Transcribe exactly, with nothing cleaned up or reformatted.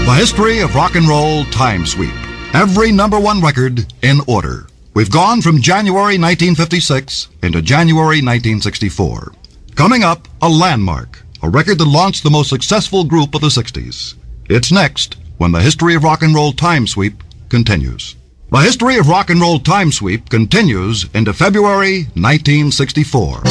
The history of rock and roll time sweep. Every number one record in order. We've gone from January nineteen fifty-six into January nineteen sixty-four. Coming up, a landmark, a record that launched the most successful group of the sixties. It's next when the history of rock and roll time sweep continues. The history of rock and roll time sweep continues into February nineteen sixty-four.